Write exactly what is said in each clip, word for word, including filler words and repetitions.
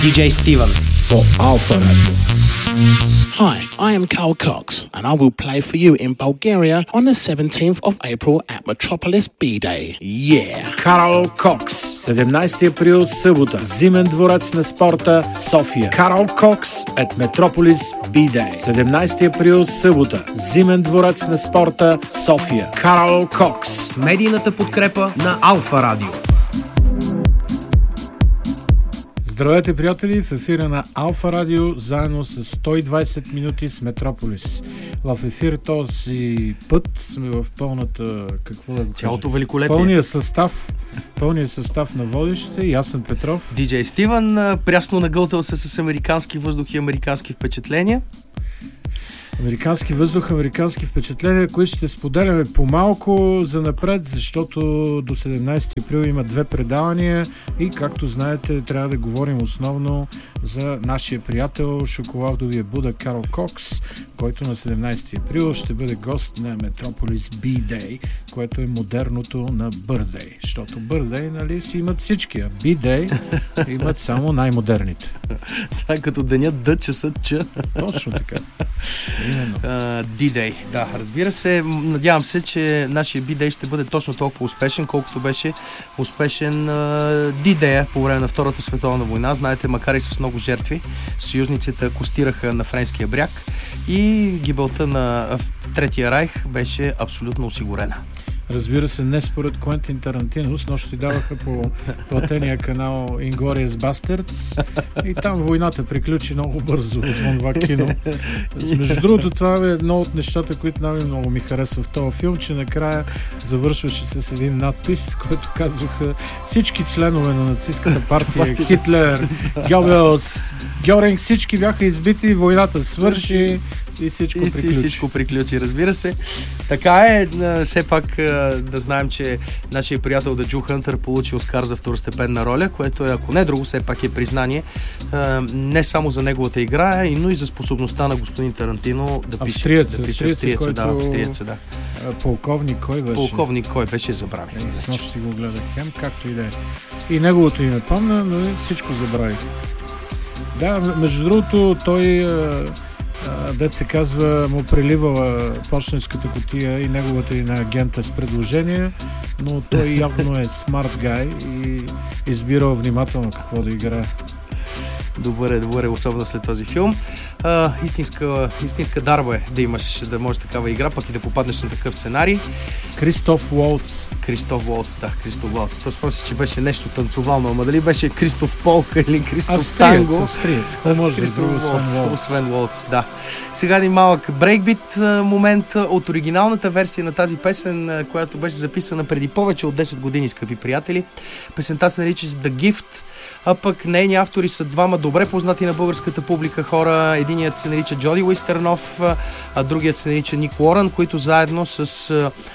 ди джей Steven for Alpha Radio. Hi, I am Carl Cox, and I will play for you in Bulgaria on the seventeenth of April at Metropolis B-Day. Yeah! Карл Кокс, седемнайсети април, събота, Зимен дворец на спорта, София. Карл Кокс at Metropolis B-Day. седемнайсети април, събота, Зимен дворец на спорта, София. Карл Кокс. С медийната подкрепа на Алфа Радио. Здравейте, приятели! В ефира на Алфа Радио, заедно с сто и двайсет минути с Метрополис. В ефир този път сме в пълната... Какво да го кажа? Цялото великолепие. Пълния състав, пълния състав на водещите. Ясен Петров. ди джей Steven, прясно нагълтал се с американски въздух и американски впечатления. Американски въздух, американски впечатления, които ще споделяме по-малко за напред, защото до седемнайсети април има две предавания и, както знаете, трябва да говорим основно за нашия приятел, шоколадовия Буда Карл Кокс, който на седемнайсети април ще бъде гост на Metropolis B-Day, което е модерното на Birthday. Защото Birthday, нали, си имат всички, а B-Day имат само най-модерните. Това е като денят Д, часът Ч. Точно така. Uh, D-Day, да, разбира се. Надявам се, че нашия B-Day ще бъде точно толкова успешен, колкото беше успешен uh, D-Day по време на Втората световна война. Знаете, макар и с много жертви, съюзниците акостираха на френския бряг и гибелта на Третия райх беше абсолютно осигурена. Разбира се, не според Куентин Тарантино, с нощ ти даваха по платения канал Inglourious Basterds и там войната приключи много бързо в това кино. Между другото, това е едно от нещата, които най-много ми харесва в този филм, че накрая завършваше с един надпис, който казваха всички членове на нацистската партия, Хитлер, Гьобелс, Гьоринг, всички бяха избити, войната свърши. И всичко и приключи. всичко приключи, разбира се. Така е, все пак да знаем, че нашия приятел Даджу Хънтър получи Оскар за второстепенна роля, което е, ако не друго, все пак е признание не само за неговата игра, но и за способността на господин Тарантино да пише. Австриец, да пише австриец, който... да, австриец, да. Полковник кой беше? Полковник кой беше, забравих. С нощ си го гледах хем, както и да е. И неговото име помня, но всичко забравих. Да, между другото, той... дет се казва, му преливала почтенската кутия и неговата и на агента с предложения, но той явно е смарт гай и избирал внимателно какво да играе. Добре, добре, особено след този филм. А, истинска, истинска дарба е да имаш, да можеш такава игра, пък и да попаднеш на такъв сценарий. Кристоф Уолтс. Кристоф Уолтс, да, Кристоф Уолтс. То спомня си, че беше нещо танцовално, ама дали беше Кристоф Полка или Кристоф Австриец, Танго? Австриец, какво може да е друго, освен Уолтс? Освен Уолтс, да. Сега един малък брейкбит момент от оригиналната версия на тази песен, която беше записана преди повече от десет години, скъпи приятели. Песента се нарича The Gift, а пък нейни автори са двама добре познати на българската публика хора. Единият се нарича Джоди Уистернов, а другият се нарича Ник Уорън, които заедно с...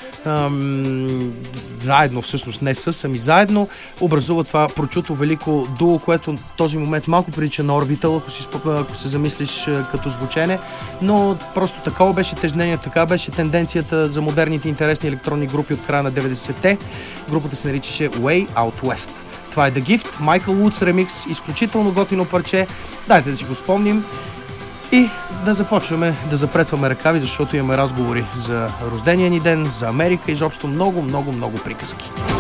Ам, заедно, всъщност не с, ами заедно образува това прочуто велико дуо, което в този момент малко прилича на Orbital, ако, си, ако се замислиш като звучене, но просто такова беше тежнението, така беше тенденцията за модерните интересни електронни групи от края на деветдесетте. Групата се наричаше Way Out West. Това е The Gift, Michael Woods ремикс, изключително готино парче. Дайте да си го спомним и да започваме да запретваме ръкави, защото имаме разговори за рождения ни ден, за Америка и изобщо много, много, много приказки.